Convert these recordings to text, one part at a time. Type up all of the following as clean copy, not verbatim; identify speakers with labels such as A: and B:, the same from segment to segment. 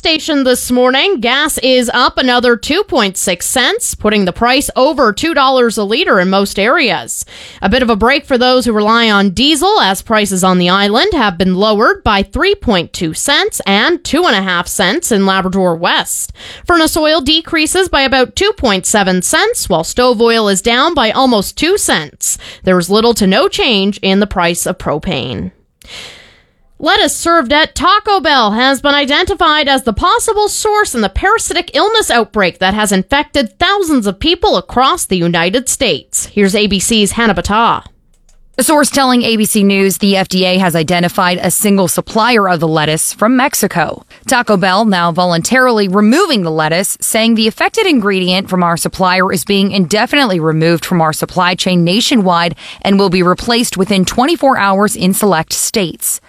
A: station this morning. Gas is up another 2.6 cents, putting the price over $2 a liter in most areas. A bit of a break for those who rely on diesel, as prices on the island have been lowered by 3.2 cents and 2.5 cents in Labrador West. Furnace oil decreases by about 2.7 cents, while stove oil is down by almost 2 cents. There is little to no change in the price of propane. Lettuce served at Taco Bell has been identified as the possible source in the parasitic illness outbreak that has infected thousands of people across the United States. Here's ABC's Hannah Battah.
B: A source telling ABC News the FDA has identified a single supplier of the lettuce from Mexico. Taco Bell now voluntarily removing the lettuce, saying the affected ingredient from our supplier is being indefinitely removed from our supply chain nationwide and will be replaced within 24 hours in select states.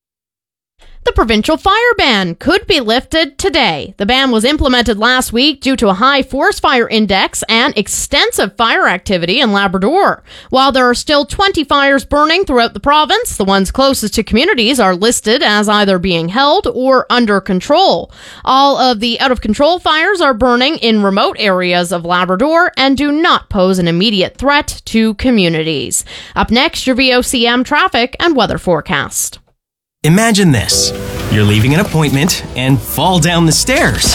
A: The provincial fire ban could be lifted today. The ban was implemented last week due to a high forest fire index and extensive fire activity in Labrador. While there are still 20 fires burning throughout the province, the ones closest to communities are listed as either being held or under control. All of the out-of-control fires are burning in remote areas of Labrador and do not pose an immediate threat to communities. Up next, your VOCM traffic and weather forecast.
C: Imagine this. You're leaving an appointment and fall down the stairs.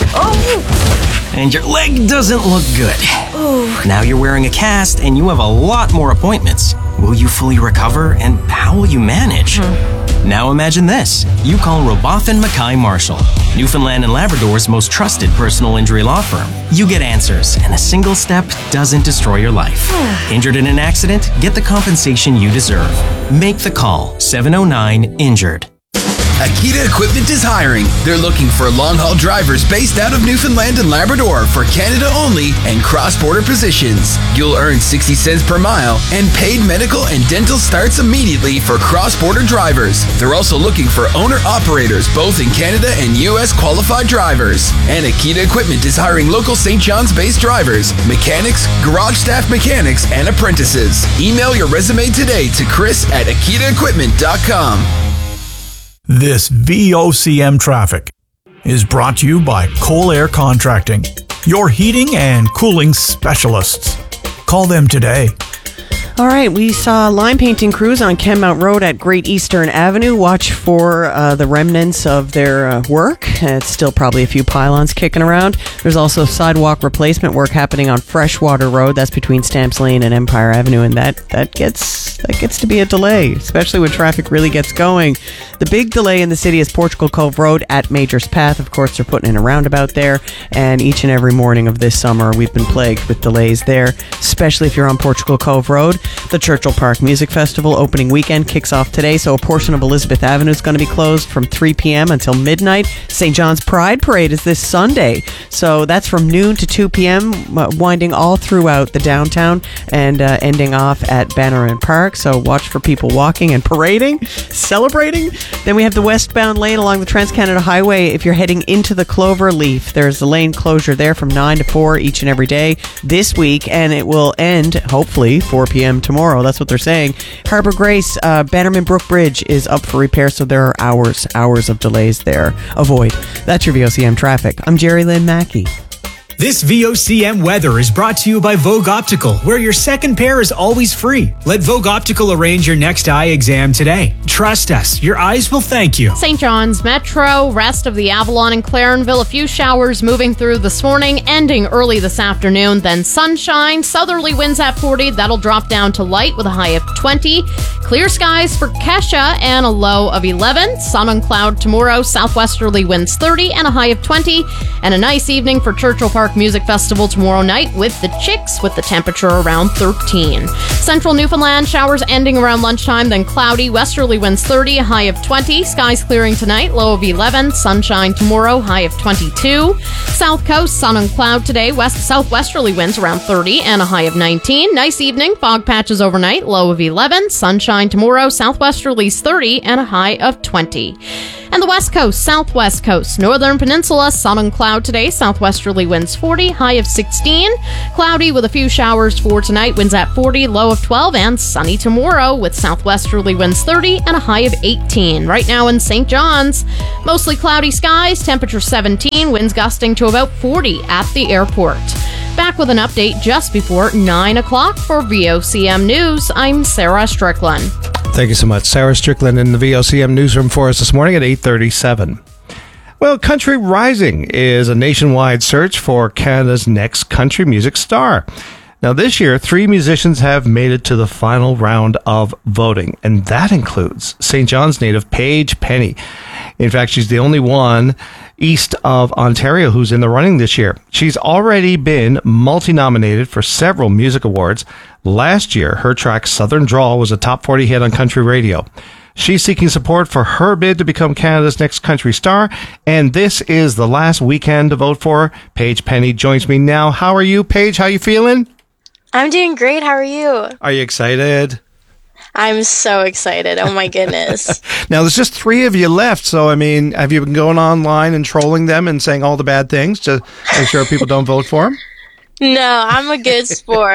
C: Oh! And your leg doesn't look good. Oh. Now you're wearing a cast and you have a lot more appointments. Will you fully recover and how will you manage? Now imagine this. You call Robotham Mackay Marshall, Newfoundland and Labrador's most trusted personal injury law firm. You get answers, and a single step doesn't destroy your life. Injured in an accident? Get the compensation you deserve. Make the call. 709-INJURED.
D: Akita Equipment is hiring. They're looking for long-haul drivers based out of Newfoundland and Labrador for Canada only and cross-border positions. You'll earn 60 cents per mile, and paid medical and dental starts immediately for cross-border drivers. They're also looking for owner-operators both in Canada and U.S. qualified drivers. And Akita Equipment is hiring local St. John's-based drivers, mechanics, garage staff mechanics, and apprentices. Email your resume today to chris@akitaequipment.com.
E: This VOCM traffic is brought to you by Cole Air Contracting, your heating and cooling specialists. Call them today.
F: All right, we saw line painting crews on Kenmount Road at Great Eastern Avenue. Watch for the remnants of their work. It's still probably a few pylons kicking around. There's also sidewalk replacement work happening on Freshwater Road. That's between Stamps Lane and Empire Avenue, and that gets to be a delay, especially when traffic really gets going. The big delay in the city is Portugal Cove Road at Major's Path. Of course, they're putting in a roundabout there, and each and every morning of this summer, we've been plagued with delays there, especially if you're on Portugal Cove Road. The Churchill Park Music Festival opening weekend kicks off today, so a portion of Elizabeth Avenue is going to be closed from 3 p.m. until midnight. St. John's Pride Parade is this Sunday, so that's from noon to 2 p.m., winding all throughout the downtown and ending off at Bannerman Park, so watch for people walking and parading, celebrating. Then we have the westbound lane along the Trans-Canada Highway. If you're heading into the Cloverleaf, there's a lane closure there from 9 to 4 each and every day this week, and it will end, hopefully, 4 p.m. tomorrow. That's what they're saying. Harbor Grace, Bannerman Brook Bridge is up for repair, so there are hours of delays there. Avoid. That's your VOCM traffic. I'm Jerry Lynn Mackey.
G: This VOCM weather is brought to you by Vogue Optical, where your second pair is always free. Let Vogue Optical arrange your next eye exam today. Trust us, your eyes will thank you.
A: St. John's Metro, rest of the Avalon and Clarenville, a few showers moving through this morning, ending early this afternoon, then sunshine, southerly winds at 40, that'll drop down to light with a high of 20. Clear skies for Kesha and a low of 11. Sun and cloud tomorrow, southwesterly winds 30 and a high of 20. And a nice evening for Churchill Park Music Festival tomorrow night with the Chicks, with the temperature around 13. Central Newfoundland, showers ending around lunchtime, then cloudy, westerly winds 30, a high of 20. Skies clearing tonight, low of 11. Sunshine tomorrow, high of 22. South Coast, sun and cloud today, southwesterly winds around 30 and a high of 19. Nice evening, fog patches overnight, low of 11. Sunshine tomorrow, southwesterlies 30 and a high of 20. And the West Coast, Southwest Coast, Northern Peninsula, sun and cloud today, southwesterly winds 40, high of 16. Cloudy with a few showers for tonight, winds at 40, low of 12, and sunny tomorrow with southwesterly winds 30 and a high of 18. Right now in St. John's, mostly cloudy skies, temperature 17, winds gusting to about 40 at the airport. Back with an update just before 9 o'clock for VOCM News. I'm Sarah Strickland.
H: Thank you so much. Sarah Strickland in the VOCM newsroom for us this morning at 8:37. Well, Country Rising is a nationwide search for Canada's next country music star. Now, this year, 3 musicians have made it to the final round of voting, and that includes St. John's native Paige Penny. In fact, she's the only one east of Ontario who's in the running this year. She's already been multi-nominated for several music awards. Last year, her track Southern Drawl was a top 40 hit on country radio. She's seeking support for her bid to become Canada's next country star, and this is the last weekend to vote for her. Paige Penny joins me now. How are you, Paige? How you feeling?
I: I'm doing great. How are you?
H: Are you excited?
I: I'm so excited. Oh my goodness.
H: Now, there's just 3 of you left. So, I mean, have you been going online and trolling them and saying all the bad things to make sure people don't vote for them?
I: No, I'm a good sport.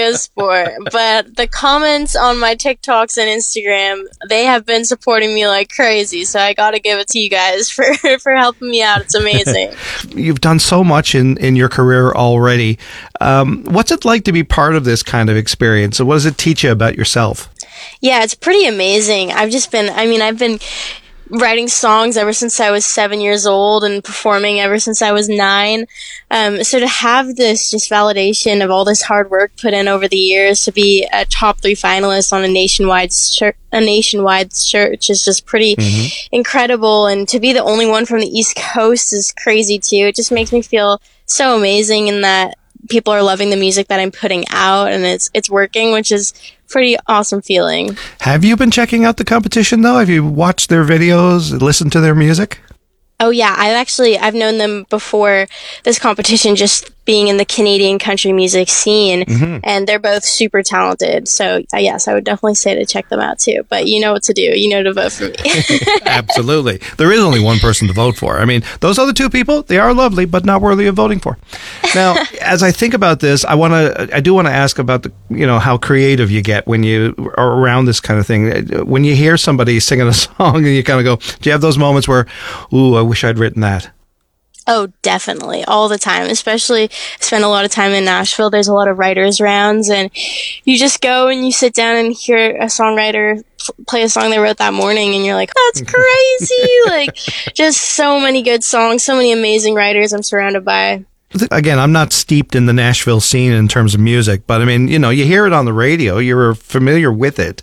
I: But the comments on my TikToks and Instagram, they have been supporting me like crazy. So I got to give it to you guys for helping me out. It's amazing.
H: You've done so much in your career already. What's it like to be part of this kind of experience? What does it teach you about yourself?
I: Yeah, it's pretty amazing. I've been writing songs ever since I was 7 years old and performing ever since I was 9. So to have this just validation of all this hard work put in over the years to be a top 3 finalist on a nationwide search is just pretty incredible. And to be the only one from the East Coast is crazy too. It just makes me feel so amazing in that people are loving the music that I'm putting out and it's working, which is pretty awesome feeling.
H: Have you been checking out the competition though? Have you watched their videos, listened to their music?
I: Oh yeah, I've known them before this competition, just being in the Canadian country music scene, and they're both super talented. So yes, I would definitely say to check them out too. But you know what to do. You know to vote for me.
H: Absolutely. There is only one person to vote for. I mean, those other 2 people, they are lovely, but not worthy of voting for. Now, as I think about this, I do want to ask about how creative you get when you are around this kind of thing. When you hear somebody singing a song and you kind of go, do you have those moments where, ooh, I wish I'd written that?
I: Oh, definitely. All the time. Especially, I spend a lot of time in Nashville. There's a lot of writers' rounds, and you just go and you sit down and hear a songwriter play a song they wrote that morning, and you're like, that's crazy! Like, just so many good songs, so many amazing writers I'm surrounded by.
H: Again, I'm not steeped in the Nashville scene in terms of music, but I mean, you hear it on the radio, you're familiar with it.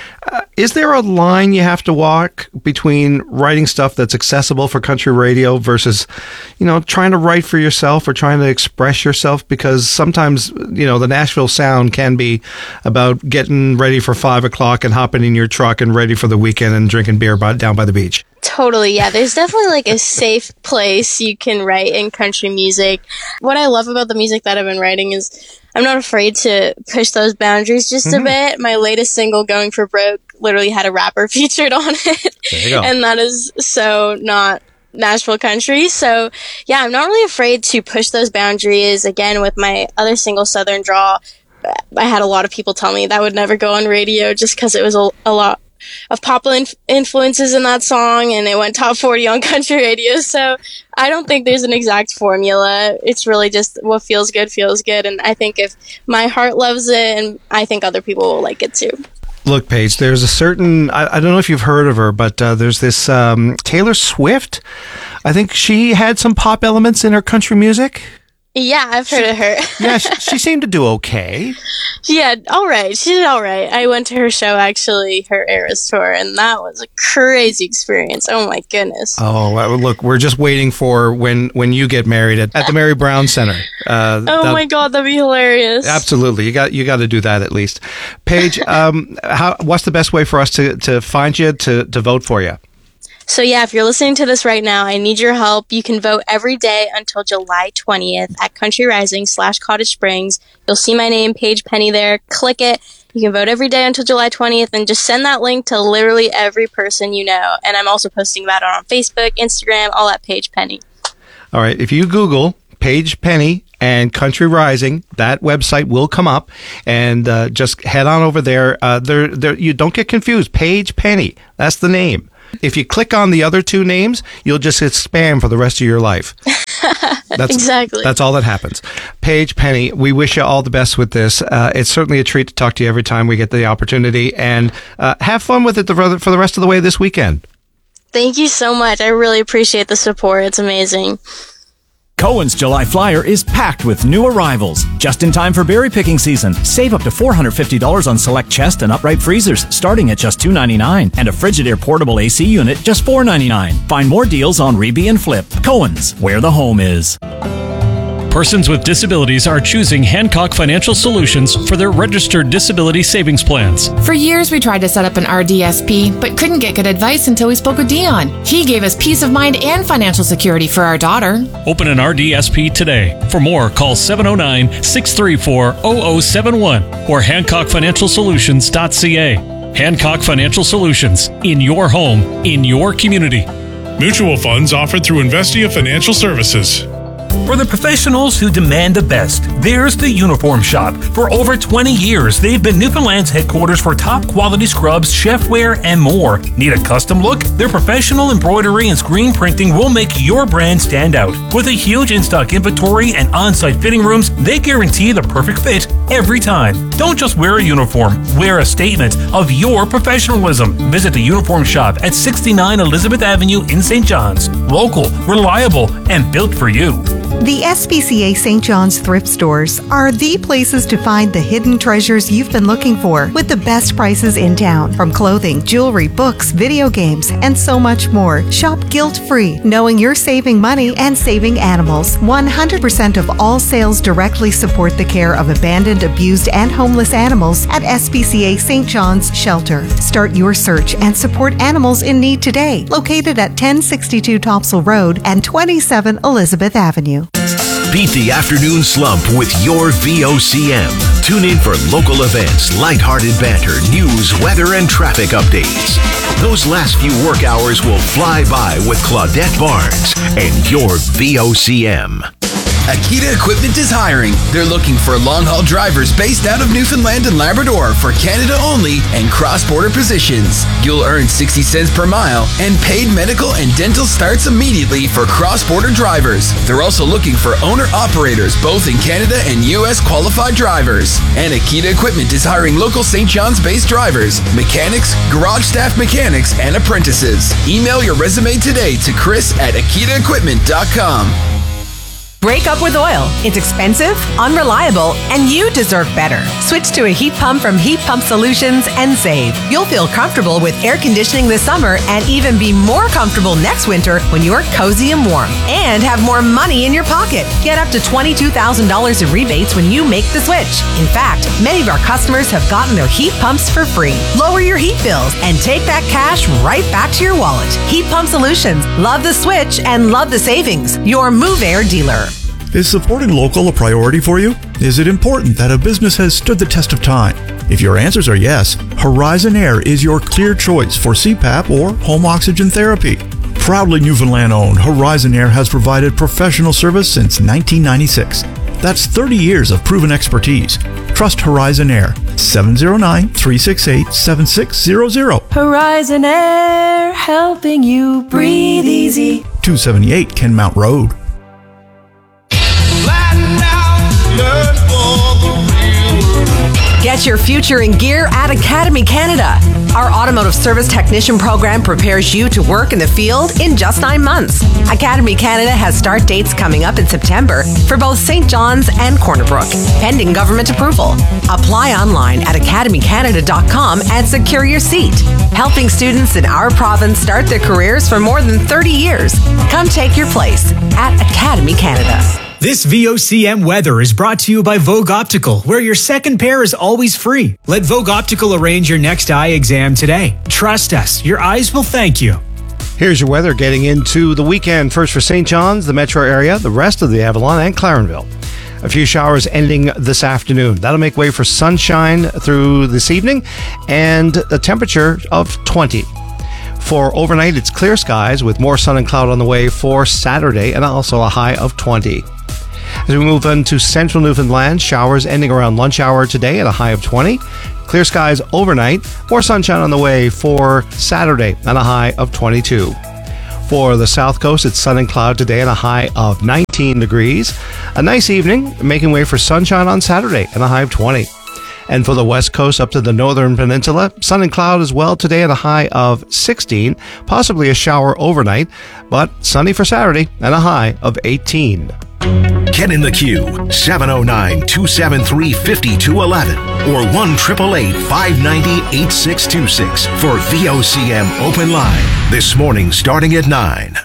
H: Is there a line you have to walk between writing stuff that's accessible for country radio versus, trying to write for yourself or trying to express yourself? Because sometimes, the Nashville sound can be about getting ready for 5 o'clock and hopping in your truck and ready for the weekend and drinking beer down by the beach.
I: Totally, yeah. There's definitely like a safe place you can write in country music. What I love about the music that I've been writing is I'm not afraid to push those boundaries just a bit. My latest single, Going for Broke, literally had a rapper featured on it.
H: There you go.
I: And that is so not Nashville country. So yeah, I'm not really afraid to push those boundaries. Again, with my other single, Southern Drawl, I had a lot of people tell me that would never go on radio just because it was a lot of pop influences in that song, and it went top 40 on country radio. So I don't think there's an exact formula. It's really just what feels good. And I think if my heart loves it, and I think other people will like it too.
H: Look, Paige, there's a certain, I don't know if you've heard of her, but there's this Taylor Swift. I think she had some pop elements in her country music.
I: Yeah, I've heard of her.
H: Yeah, she seemed to do okay.
I: Yeah, all right. She did all right. I went to her show, actually, her Eras tour, and that was a crazy experience. Oh, my goodness.
H: Oh, well, look, we're just waiting for when you get married at the Mary Brown Center.
I: Oh, my God, that'd be hilarious.
H: Absolutely. You got to do that at least. Paige, what's the best way for us to find you, to vote for you?
I: So yeah, if you're listening to this right now, I need your help. You can vote every day until July 20th at Country Rising /Cottage Springs. You'll see my name, Paige Penny, there. Click it. You can vote every day until July 20th, and just send that link to literally every person you know. And I'm also posting about it on Facebook, Instagram, all at Paige Penny.
H: All right. If you Google Paige Penny and Country Rising, that website will come up, and just head on over there. You don't get confused. Paige Penny, that's the name. If you click on the other two names, you'll just get spam for the rest of your life.
I: Exactly.
H: That's all that happens. Paige Penny, we wish you all the best with this. It's certainly a treat to talk to you every time we get the opportunity, and have fun with it for the rest of the way this weekend.
I: Thank you so much. I really appreciate the support. It's amazing.
J: Cohen's July Flyer is packed with new arrivals. Just in time for berry picking season. Save up to $450 on select chest and upright freezers, starting at just $2.99. And a Frigidaire portable AC unit, just $4.99. Find more deals on Reby and Flip. Cohen's, where the home is.
K: Persons with disabilities are choosing Hancock Financial Solutions for their registered disability savings plans.
L: For years, we tried to set up an RDSP, but couldn't get good advice until we spoke with Dion. He gave us peace of mind and financial security for our daughter.
K: Open an RDSP today. For more, call 709-634-0071 or HancockFinancialSolutions.ca. Hancock Financial Solutions, in your home, in your community.
M: Mutual funds offered through Investia Financial Services.
N: For the professionals who demand the best, there's the Uniform Shop. For over 20 years, they've been Newfoundland's headquarters for top quality scrubs, chefware, and more. Need a custom look? Their professional embroidery and screen printing will make your brand stand out. With a huge in-stock inventory and on-site fitting rooms, they guarantee the perfect fit every time. Don't just wear a uniform, wear a statement of your professionalism. Visit the Uniform Shop at 69 Elizabeth Avenue in St. John's. Local, reliable, and built for you.
O: The SPCA St. John's thrift stores are the places to find the hidden treasures you've been looking for, with the best prices in town. From clothing, jewelry, books, video games, and so much more. Shop guilt-free, knowing you're saving money and saving animals. 100% of all sales directly support the care of abandoned, abused, and homeless animals at SPCA St. John's Shelter. Start your search and support animals in need today. Located at 1062 Topsail Road and 27 Elizabeth Avenue.
P: Beat the afternoon slump with your VOCM. Tune in for local events, lighthearted banter, news, weather, and traffic updates. Those last few work hours will fly by with Claudette Barnes and your VOCM.
D: Akita Equipment is hiring. They're looking for long-haul drivers based out of Newfoundland and Labrador for Canada only and cross-border positions. You'll earn 60 cents per mile, and paid medical and dental starts immediately for cross-border drivers. They're also looking for owner-operators both in Canada and U.S. qualified drivers. And Akita Equipment is hiring local St. John's-based drivers, mechanics, garage staff mechanics, and apprentices. Email your resume today to chris@akitaequipment.com.
Q: Break up with oil. It's expensive, unreliable, and you deserve better. Switch to a heat pump from Heat Pump Solutions and save. You'll feel comfortable with air conditioning this summer and even be more comfortable next winter when you're cozy and warm. And have more money in your pocket. Get up to $22,000 in rebates when you make the switch. In fact, many of our customers have gotten their heat pumps for free. Lower your heat bills and take that cash right back to your wallet. Heat Pump Solutions. Love the switch and love the savings. Your Move Air dealer.
E: Is supporting local a priority for you? Is it important that a business has stood the test of time? If your answers are yes, Horizon Air is your clear choice for CPAP or home oxygen therapy. Proudly Newfoundland-owned, Horizon Air has provided professional service since 1996. That's 30 years of proven expertise. Trust Horizon Air. 709-368-7600.
R: Horizon Air, helping you breathe easy.
E: 278 Kenmount Road.
Q: Get your future in gear at Academy Canada. Our automotive service technician program prepares you to work in the field in just 9 months. Academy Canada has start dates coming up in September for both St. John's and Corner Brook, pending government approval. Apply online at academycanada.com and secure your seat. Helping students in our province start their careers for more than 30 years. Come take your place at Academy Canada.
G: This VOCM weather is brought to you by Vogue Optical, where your second pair is always free. Let Vogue Optical arrange your next eye exam today. Trust us, your eyes will thank you.
H: Here's your weather getting into the weekend. First for St. John's, the metro area, the rest of the Avalon, and Clarenville. A few showers ending this afternoon. That'll make way for sunshine through this evening and a temperature of 20. For overnight, it's clear skies with more sun and cloud on the way for Saturday and also a high of 20. As we move into central Newfoundland, showers ending around lunch hour today at a high of 20. Clear skies overnight, more sunshine on the way for Saturday and a high of 22. For the south coast, it's sun and cloud today and a high of 19 degrees. A nice evening, making way for sunshine on Saturday and a high of 20. And for the west coast up to the northern peninsula, sun and cloud as well today at a high of 16, possibly a shower overnight, but sunny for Saturday and a high of 18.
P: Get in the queue, 709-273-5211 or 1-888-590-8626 for VOCM Open Line. This morning starting at 9.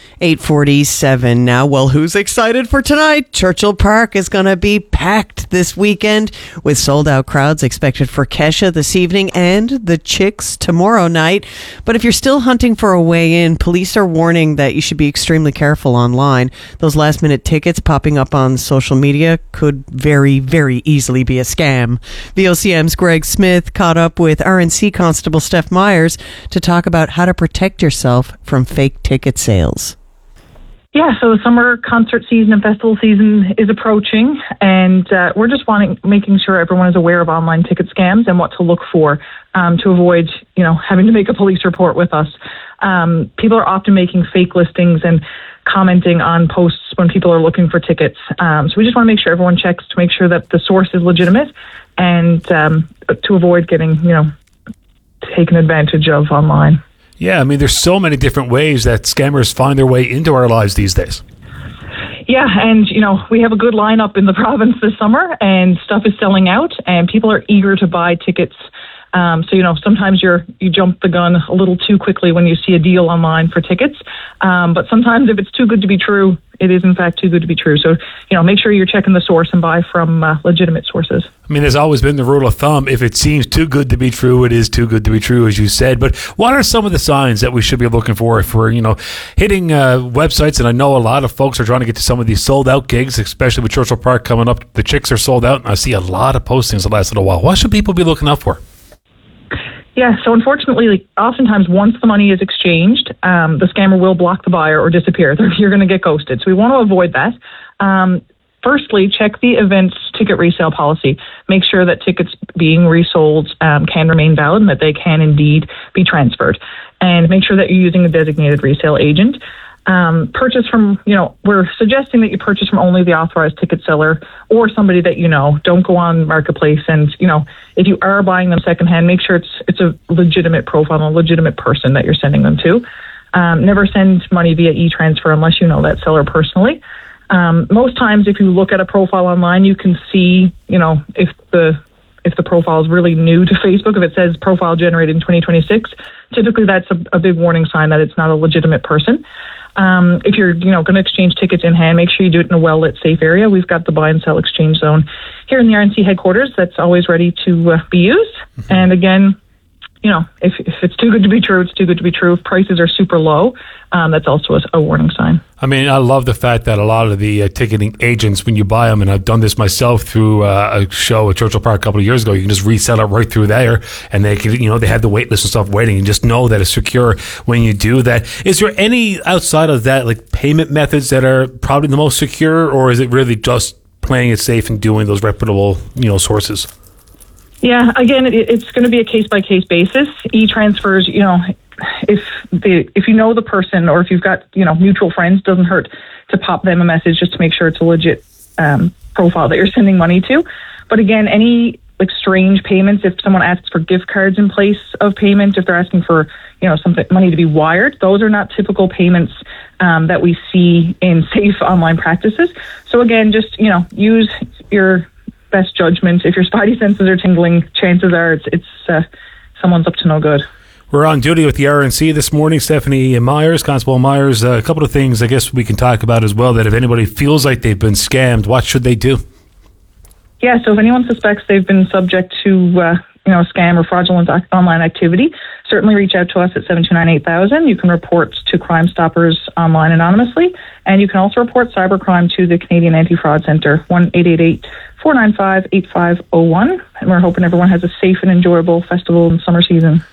F: 8:47 now. Well, who's excited for tonight? Churchill Park is going to be packed this weekend with sold-out crowds expected for Kesha this evening and the Chicks tomorrow night. But if you're still hunting for a way in, police are warning that you should be extremely careful online. Those last-minute tickets popping up on social media could very, very easily be a scam. VOCM's Greg Smith caught up with RNC Constable Steph Myers to talk about how to protect yourself from fake ticket sales.
S: Yeah, so summer concert season and festival season is approaching, and we're just making sure everyone is aware of online ticket scams and what to look for to avoid, having to make a police report with us. People are often making fake listings and commenting on posts when people are looking for tickets. So we just want to make sure everyone checks to make sure that the source is legitimate and to avoid getting, taken advantage of online.
N: Yeah, I mean, there's so many different ways that scammers find their way into our lives these days.
S: Yeah, and, we have a good lineup in the province this summer, and stuff is selling out, and people are eager to buy tickets. So, sometimes you jump the gun a little too quickly when you see a deal online for tickets. But sometimes if it's too good to be true, it is in fact too good to be true. So, make sure you're checking the source and buy from legitimate sources.
N: I mean, there's always been the rule of thumb. If it seems too good to be true, it is too good to be true, as you said. But what are some of the signs that we should be looking for if we're, hitting websites? And I know a lot of folks are trying to get to some of these sold-out gigs, especially with Churchill Park coming up. The Chicks are sold out, and I see a lot of postings the last little while. What should people be looking out for?
S: Yeah, so unfortunately, oftentimes once the money is exchanged, the scammer will block the buyer or disappear. You're going to get ghosted. So we want to avoid that. Firstly, check the event's ticket resale policy. Make sure that tickets being resold can remain valid and that they can indeed be transferred. And make sure that you're using a designated resale agent. Purchase from, we're suggesting that you purchase from only the authorized ticket seller or somebody that you know. Don't go on Marketplace. And, if you are buying them secondhand, make sure it's a legitimate profile, a legitimate person that you're sending them to. Never send money via e-transfer unless you know that seller personally. Most times, if you look at a profile online, you can see, if the profile is really new to Facebook. If it says profile generated in 2026, typically that's a big warning sign that it's not a legitimate person. If you're, going to exchange tickets in hand, make sure you do it in a well-lit, safe area. We've got the buy and sell exchange zone here in the RNC headquarters that's always ready to be used. Mm-hmm. And again, if it's too good to be true, it's too good to be true. If prices are super low, that's also a warning sign.
N: I mean, I love the fact that a lot of the ticketing agents, when you buy them, and I've done this myself through a show at Churchill Park a couple of years ago, you can just resell it right through there, and they can, they have the wait list and stuff waiting, and just know that it's secure when you do that. Is there any outside of that, like payment methods that are probably the most secure, or is it really just playing it safe and doing those reputable, sources?
S: Yeah, again, it's going to be a case-by-case basis. E-transfers, if you know the person or if you've got, mutual friends, doesn't hurt to pop them a message just to make sure it's a legit profile that you're sending money to. But again, any strange payments, if someone asks for gift cards in place of payment, if they're asking for, something money to be wired, those are not typical payments that we see in safe online practices. So again, just, use your best judgment. If your spidey senses are tingling, chances are it's someone's up to no good.
N: We're on duty with the RNC this morning. Stephanie Myers, Constable Myers, a couple of things I guess we can talk about as well, that if anybody feels like they've been scammed, what should they do?
S: Yeah, so if anyone suspects they've been subject to scam or fraudulent online activity, certainly reach out to us at 729-8000. You can report to Crime Stoppers online anonymously, and you can also report cybercrime to the Canadian Anti-Fraud Centre, 1-888-495-8501. And we're hoping everyone has a safe and enjoyable festival and summer season.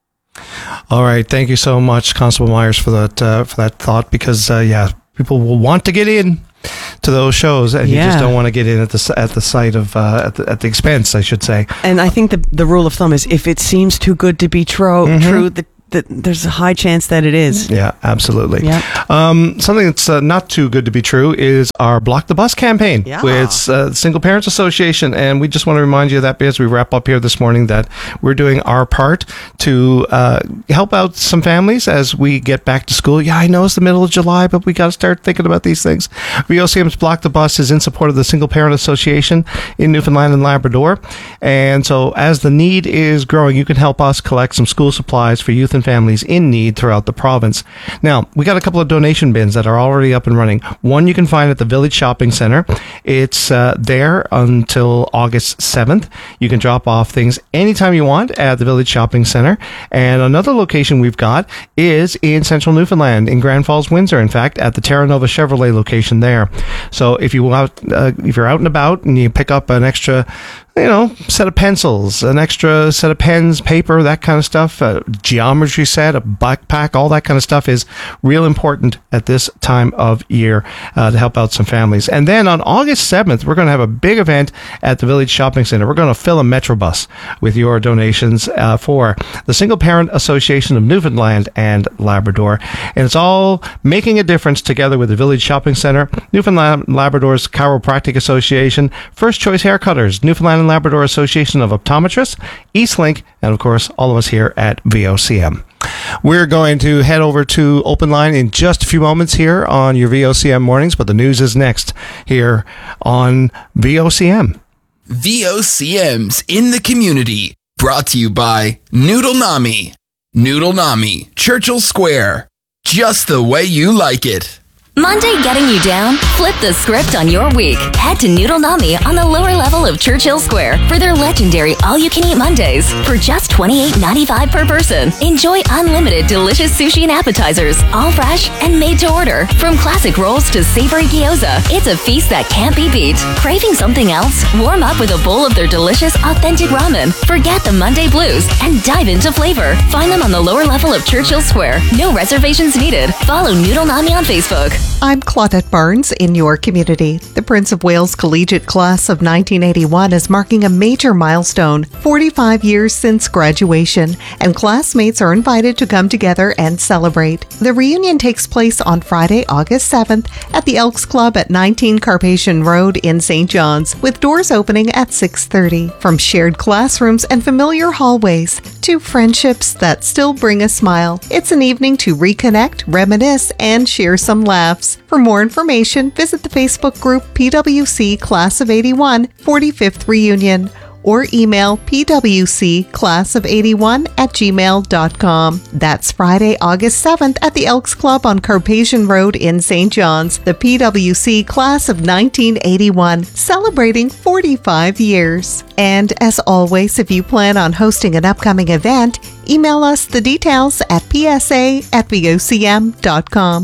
H: All right. Thank you so much, Constable Myers, for that thought, because, people will want to get in to those shows, and you just don't want to get in at the site of at the expense, I should say.
F: And I think the rule of thumb is if it seems too good to be true, there's a high chance that it is.
H: Yeah, absolutely.
F: Yeah.
H: Something that's not too good to be true is our Block the Bus campaign with Single Parents Association. And we just want to remind you of that as we wrap up here this morning, that we're doing our part to help out some families as we get back to school. Yeah, I know it's the middle of July, but we got to start thinking about these things. VOCM's Block the Bus is in support of the Single Parent Association in Newfoundland and Labrador. And so as the need is growing, you can help us collect some school supplies for youth and families in need throughout the province. Now, we got a couple of donation bins that are already up and running. One you can find at the Village Shopping Centre. It's there until August 7th. You can drop off things anytime you want at the Village Shopping Centre. And another location we've got is in central Newfoundland, in Grand Falls, Windsor, in fact, at the Terra Nova Chevrolet location there. So if you're out and about and you pick up an extra set of pencils, an extra set of pens, paper, that kind of stuff, a geometry set, a backpack, all that kind of stuff is real important at this time of year to help out some families. And then on August 7th, we're going to have a big event at the Village Shopping Centre. We're going to fill a Metrobus with your donations for the Single Parent Association of Newfoundland and Labrador. And it's all making a difference together with the Village Shopping Centre, Newfoundland and Labrador's Chiropractic Association, First Choice Haircutters, Newfoundland and Labrador Association of Optometrists, Eastlink, and of course, all of us here at VOCM. We're going to head over to Open Line in just a few moments here on your VOCM mornings, but the news is next here on VOCM.
D: VOCM's In the Community, brought to you by Noodle Nami. Noodle Nami, Churchill Square. Just the way you like it.
T: Monday getting you down? Flip the script on your week. Head to Noodle Nami on the lower level of Churchill Square for their legendary all-you-can-eat Mondays. For just $28.95 per person, enjoy unlimited delicious sushi and appetizers, all fresh and made to order. From classic rolls to savory gyoza, it's a feast that can't be beat. Craving something else? Warm up with a bowl of their delicious, authentic ramen. Forget the Monday blues and dive into flavor. Find them on the lower level of Churchill Square. No reservations needed. Follow Noodle Nami on Facebook.
O: I'm Claudette Barnes in your community. The Prince of Wales Collegiate Class of 1981 is marking a major milestone, 45 years since graduation, and classmates are invited to come together and celebrate. The reunion takes place on Friday, August 7th at the Elks Club at 19 Carpathian Road in St. John's, with doors opening at 6:30. From shared classrooms and familiar hallways to friendships that still bring a smile, it's an evening to reconnect, reminisce, and share some laughs. For more information, visit the Facebook group PWC Class of 81 45th Reunion or email pwcclassof81@gmail.com. That's Friday, August 7th at the Elks Club on Carpathian Road in St. John's, the PWC Class of 1981, celebrating 45 years. And as always, if you plan on hosting an upcoming event, email us the details at psa@vocm.com.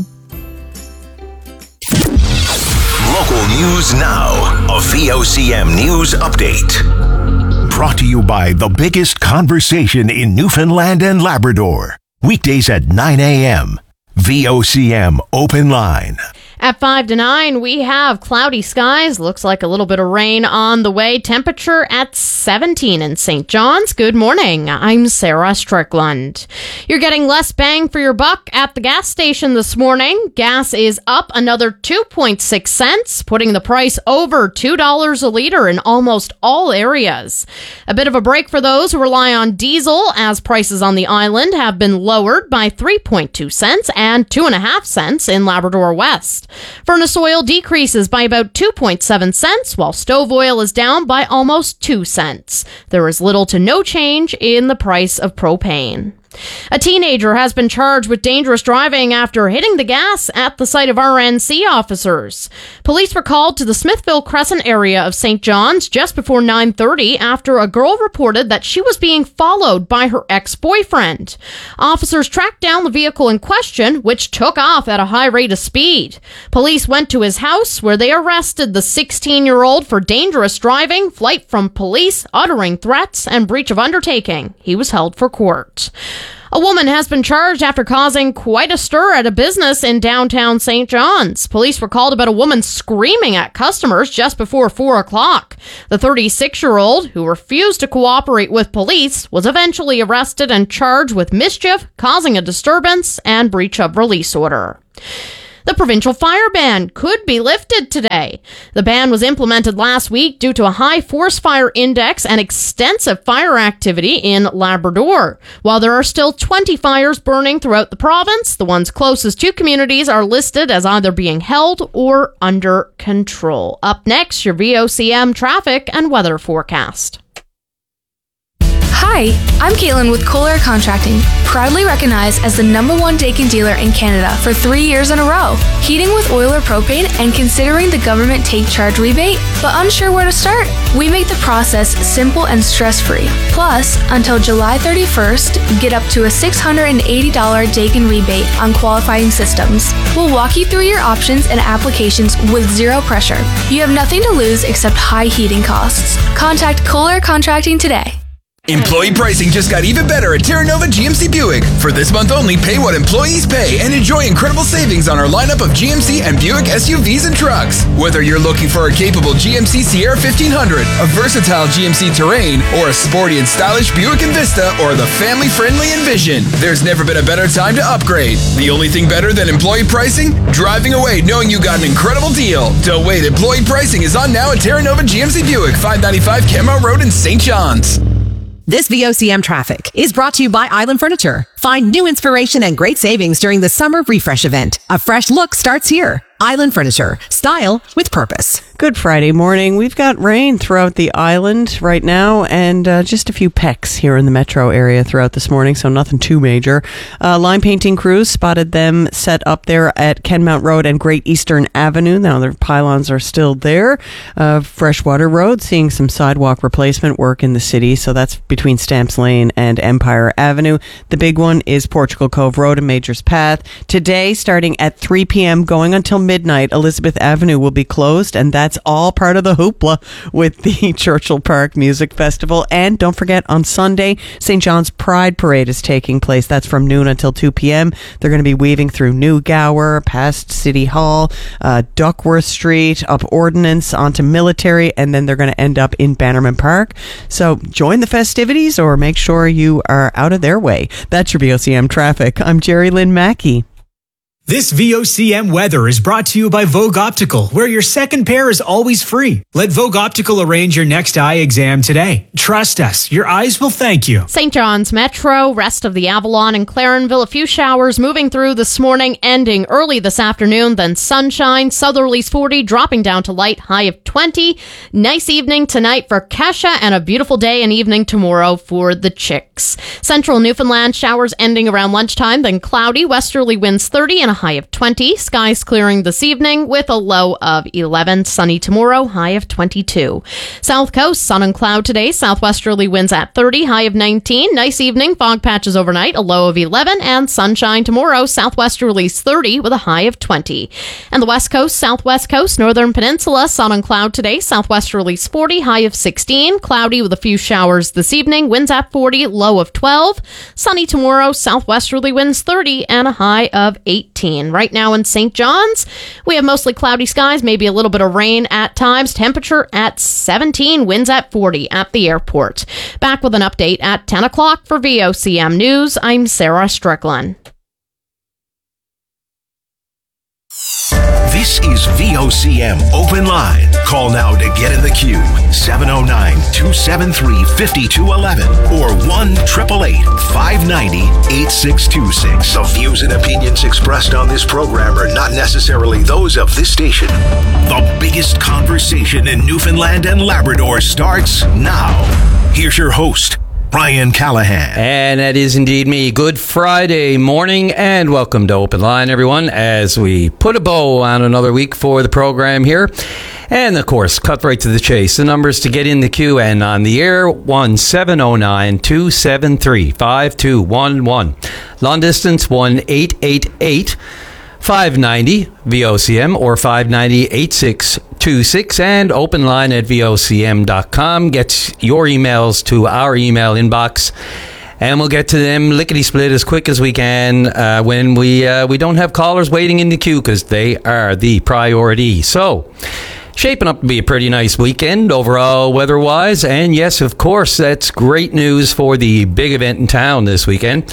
P: Local news now. A VOCM news update. Brought to you by the biggest conversation in Newfoundland and Labrador. Weekdays at 9 a.m. VOCM Open Line.
A: At 5 to 9, we have cloudy skies. Looks like a little bit of rain on the way. Temperature at 17 in St. John's. Good morning. I'm Sarah Strickland. You're getting less bang for your buck at the gas station this morning. Gas is up another 2.6 cents, putting the price over $2 a liter in almost all areas. A bit of a break for those who rely on diesel, as prices on the island have been lowered by 3.2 cents and 2.5 cents in Labrador West. Furnace oil decreases by about 2.7 cents, while stove oil is down by almost 2 cents. There is little to no change in the price of propane. A teenager has been charged with dangerous driving after hitting the gas at the sight of RNC officers. Police were called to the Smithville Crescent area of St. John's just before 9:30 after a girl reported that she was being followed by her ex-boyfriend. Officers tracked down the vehicle in question, which took off at a high rate of speed. Police went to his house where they arrested the 16-year-old for dangerous driving, flight from police, uttering threats, and breach of undertaking. He was held for court. A woman has been charged after causing quite a stir at a business in downtown St. John's. Police were called about a woman screaming at customers just before 4 o'clock. The 36-year-old, who refused to cooperate with police, was eventually arrested and charged with mischief, causing a disturbance, and breach of release order. The provincial fire ban could be lifted today. The ban was implemented last week due to a high forest fire index and extensive fire activity in Labrador. While there are still 20 fires burning throughout the province, the ones closest to communities are listed as either being held or under control. Up next, your VOCM traffic and weather forecast.
U: Hi, I'm Caitlin with Kohler Contracting, proudly recognized as the #1 Daikin dealer in Canada for 3 years in a row. Heating with oil or propane and considering the government take charge rebate, but unsure where to start? We make the process simple and stress-free. Plus, until July 31st, get up to a $680 Daikin rebate on qualifying systems. We'll walk you through your options and applications with zero pressure. You have nothing to lose except high heating costs. Contact Kohler Contracting today.
D: Employee pricing just got even better at Terra Nova GMC Buick. For this month only, pay what employees pay and enjoy incredible savings on our lineup of GMC and Buick SUVs and trucks. Whether you're looking for a capable GMC Sierra 1500, a versatile GMC Terrain, or a sporty and stylish Buick Envista, or the family-friendly Envision, there's never been a better time to upgrade. The only thing better than employee pricing? Driving away knowing you got an incredible deal. Don't wait, employee pricing is on now at Terra Nova GMC Buick, 595 Kenmount Road in St. John's.
Q: This VOCM traffic is brought to you by Island Furniture. Find new inspiration and great savings during the summer refresh event. A fresh look starts here. Island Furniture. Style with purpose.
F: Good Friday morning. We've got rain throughout the island right now and just a few pecks here in the metro area throughout this morning, so nothing too major. Line painting crews spotted them set up there at Kenmount Road and Great Eastern Avenue. Now their pylons are still there. Freshwater Road, seeing some sidewalk replacement work in the city, so that's between Stamps Lane and Empire Avenue. The big one is Portugal Cove Road and Major's Path. Today, starting at 3 p.m., going until midnight, Elizabeth Avenue will be closed, and that's all part of the hoopla with the Churchill Park Music Festival. And don't forget, on Sunday, St. John's Pride Parade is taking place. That's from noon until 2 p.m. They're going to be weaving through New Gower, past City Hall, Duckworth Street, up Ordnance, onto Military, and then they're going to end up in Bannerman Park. So join the festivities or make sure you are out of their way. That's your VOCM traffic. I'm Jerry Lynn Mackey.
G: This VOCM weather is brought to you by Vogue Optical, where your second pair is always free. Let Vogue Optical arrange your next eye exam today. Trust us, your eyes will thank you.
A: St. John's Metro, rest of the Avalon and Clarenville, a few showers moving through this morning, ending early this afternoon, then sunshine, southerlies 40, dropping down to light, high of 20. Nice evening tonight for Kesha and a beautiful day and evening tomorrow for the Chicks. Central Newfoundland, showers ending around lunchtime, then cloudy, westerly winds 30 and a high of 20. Skies clearing this evening with a low of 11. Sunny tomorrow, high of 22. South Coast, sun and cloud today. Southwesterly winds at 30, high of 19. Nice evening, fog patches overnight, a low of 11. And sunshine tomorrow, southwesterlies 30 with a high of 20. And the West Coast, Southwest Coast, Northern Peninsula, sun and cloud today. Southwesterlies 40, high of 16. Cloudy with a few showers this evening. Winds at 40, low of 12. Sunny tomorrow, southwesterly winds 30 and a high of 18. Right now in St. John's, we have mostly cloudy skies, maybe a little bit of rain at times. Temperature at 17, winds at 40 at the airport. Back with an update at 10 o'clock for VOCM News. I'm Sarah Strickland.
P: This is VOCM Open Line. Call now to get in the queue. 709-273-5211 or 1-888-590-8626. The views and opinions expressed on this program are not necessarily those of this station. The biggest conversation in Newfoundland and Labrador starts now. Here's your host, Brian Callahan.
B: And that is indeed me. Good Friday morning and welcome to Open Line, everyone, as we put a bow on another week for the program here. And, of course, cut right to the chase. The numbers to get in the queue and on the air, 1-709-273-5211. Long distance, 1-888-590-VOCM or 590-8626. And open line at vocm.com. Gets your emails to our email inbox. And we'll get to them lickety-split as quick as we can when we don't have callers waiting in the queue because they are the priority. So, shaping up to be a pretty nice weekend overall weather-wise. And yes, of course, that's great news for the big event in town this weekend,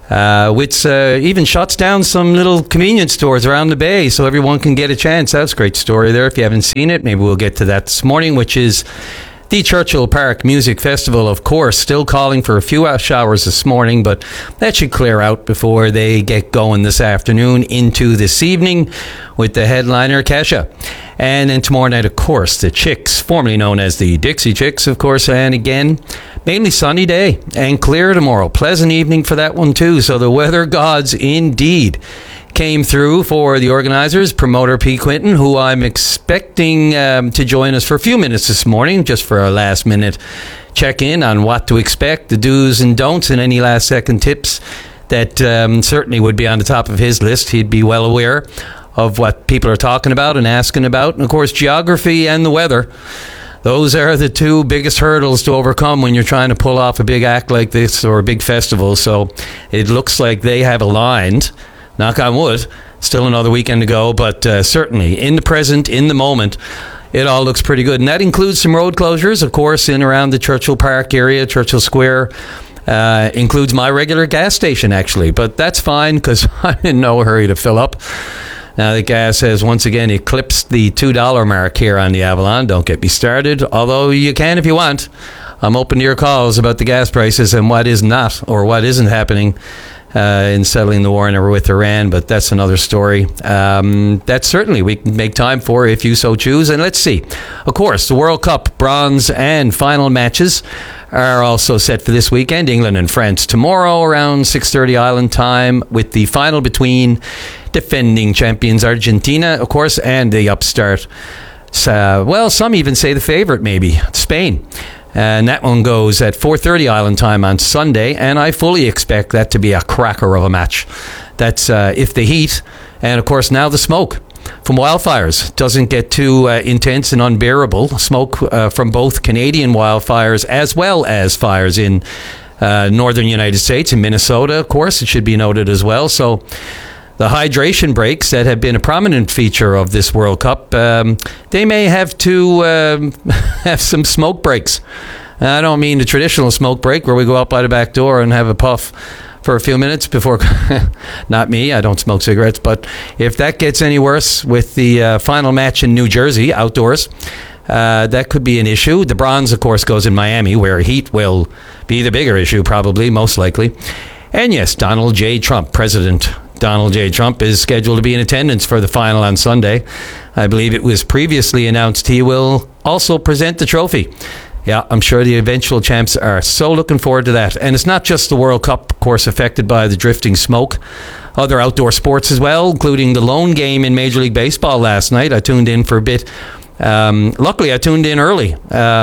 B: which even shuts down some little convenience stores around the bay so everyone can get a chance. That's a great story there. If you haven't seen it, maybe we'll get to that this morning, which is the Churchill Park Music Festival, of course, still calling for a few showers this morning, but that should clear out before they get going this afternoon into this evening with the headliner, Kesha. And then tomorrow night, of course, the Chicks, formerly known as the Dixie Chicks, of course, and again, mainly sunny day and clear tomorrow. Pleasant evening for that one, too. So the weather gods indeed came through for the organizers, promoter P. Quinton, who I'm expecting to join us for a few minutes this morning, just for a last-minute check-in on what to expect, the do's and don'ts, and any last-second tips that certainly would be on the top of his list. He'd be well aware of what people are talking about and asking about. And, of course, geography and the weather. Those are the two biggest hurdles to overcome when you're trying to pull off a big act like this or a big festival. So it looks like they have aligned. Knock on wood. Still another weekend to go, but certainly in the present, in the moment, it all looks pretty good. And that includes some road closures, of course, in around the Churchill Park area, Churchill Square. Includes my regular gas station, actually. But that's fine because I'm in no hurry to fill up. Now, the gas has once again eclipsed the $2 mark here on the Avalon. Don't get me started, although you can if you want. I'm open to your calls about the gas prices and what is not or what isn't happening in settling the war with Iran, but that's another story. That certainly we can make time for if you so choose. And let's see. Of course, the World Cup bronze and final matches are also set for this weekend. England and France tomorrow around 6:30 Island time, with the final between defending champions Argentina, of course, and the upstart. Well, some even say the favorite, maybe, Spain. And that one goes at 4:30 Island time on Sunday, and I fully expect that to be a cracker of a match. That's if the heat, and of course now the smoke from wildfires doesn't get too intense and unbearable. Smoke from both Canadian wildfires as well as fires in northern United States, in Minnesota, of course, it should be noted as well. So the hydration breaks that have been a prominent feature of this World Cup, they may have to have some smoke breaks. I don't mean the traditional smoke break where we go out by the back door and have a puff for a few minutes before, not me, I don't smoke cigarettes, but if that gets any worse with the final match in New Jersey, outdoors, that could be an issue. The bronze, of course, goes in Miami, where heat will be the bigger issue, probably, most likely. And yes, Donald J. Trump, President Donald J. Trump, is scheduled to be in attendance for the final on Sunday. I believe it was previously announced he will also present the trophy. Yeah, I'm sure the eventual champs are so looking forward to that. And it's not just the World Cup, of course, affected by the drifting smoke. Other outdoor sports as well, including the lone game in Major League Baseball last night. I tuned in for a bit. Luckily, I tuned in early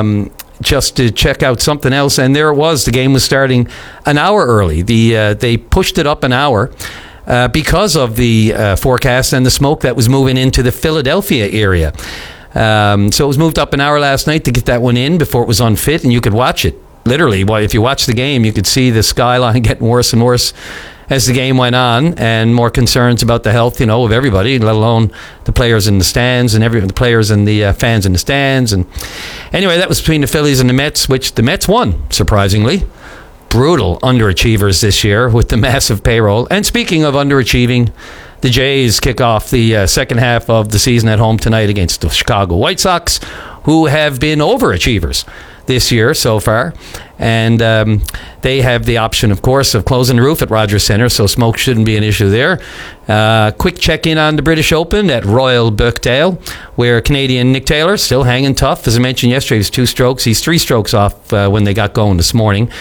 B: just to check out something else. And there it was. The game was starting an hour early. They pushed it up an hour because of the forecast and the smoke that was moving into the Philadelphia area. So it was moved up an hour last night to get that one in before it was unfit, and you could watch it. Literally, if you watch the game, you could see the skyline getting worse and worse as the game went on, and more concerns about the health, of everybody, let alone the players in the stands and the players and the fans in the stands. And anyway, that was between the Phillies and the Mets, which the Mets won, surprisingly. Brutal underachievers this year with the massive payroll. And speaking of underachieving, the Jays kick off the second half of the season at home tonight against the Chicago White Sox, who have been overachievers this year so far. And they have the option, of course, of closing the roof at Rogers Centre, so smoke shouldn't be an issue there. Quick check-in on the British Open at Royal Birkdale, where Canadian Nick Taylor still hanging tough. As I mentioned yesterday, he was 2 strokes. He's 3 strokes off when they got going this morning.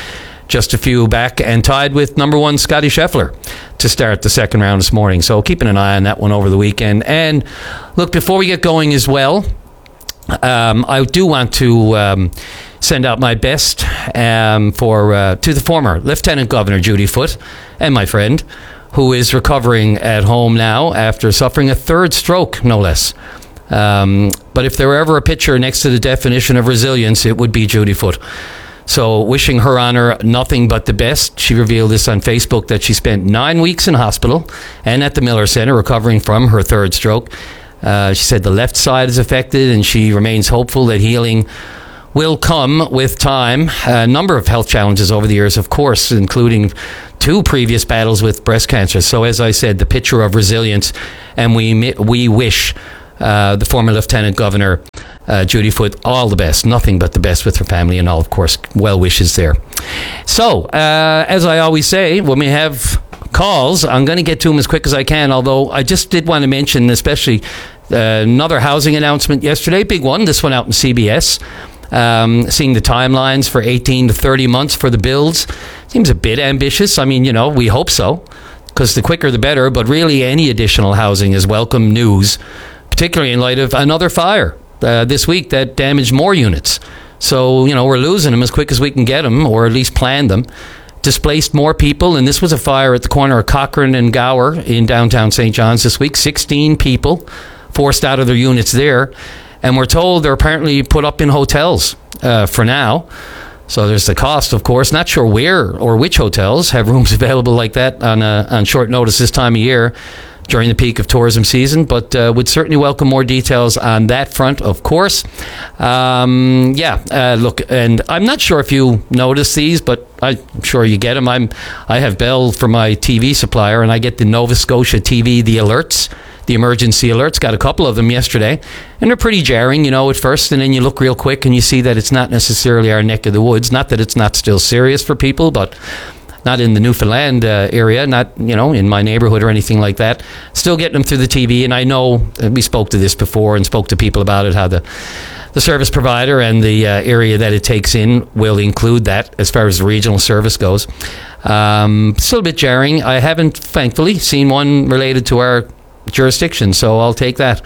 B: just a few back and tied with number 1 Scotty Scheffler to start the second round this morning. So keeping an eye on that one over the weekend. And look, before we get going as well, I do want to send out my best to the former Lieutenant Governor Judy Foote and my friend, who is recovering at home now after suffering a third stroke, no less. But if there were ever a picture next to the definition of resilience, it would be Judy Foote. So wishing her on her nothing but the best. She revealed this on Facebook that she spent 9 weeks in hospital and at the Miller Center recovering from her third stroke. She said the left side is affected and she remains hopeful that healing will come with time. A number of health challenges over the years, of course, including 2 previous battles with breast cancer. So as I said, the picture of resilience, and we wish the former Lieutenant Governor Judy Foote all the best, nothing but the best with her family, and all, of course, well wishes there. So, as I always say, when we have calls, I'm going to get to them as quick as I can, although I just did want to mention, especially another housing announcement yesterday, big one, this one out in CBS. Seeing the timelines for 18 to 30 months for the builds seems a bit ambitious. I mean, we hope so, because the quicker the better, but really any additional housing is welcome news, particularly in light of another fire this week that damaged more units. So, we're losing them as quick as we can get them, or at least plan them. Displaced more people, and this was a fire at the corner of Cochrane and Gower in downtown St. John's this week. 16 people forced out of their units there. And we're told they're apparently put up in hotels for now. So there's the cost, of course. Not sure where or which hotels have rooms available like that on short notice this time of year during the peak of tourism season. But would certainly welcome more details on that front, of course. Look, and I'm not sure if you notice these, but I'm sure you get them. I have Bell for my TV supplier, and I get the Nova Scotia TV, the alerts. The emergency alerts, got a couple of them yesterday, and they're pretty jarring, at first, and then you look real quick and you see that it's not necessarily our neck of the woods. Not that it's not still serious for people, but not in the Newfoundland area, not, in my neighborhood or anything like that. Still getting them through the TV, and I know we spoke to this before and spoke to people about it, how the service provider and the area that it takes in will include that as far as the regional service goes. Still a bit jarring. I haven't, thankfully, seen one related to our jurisdiction, so I'll take that.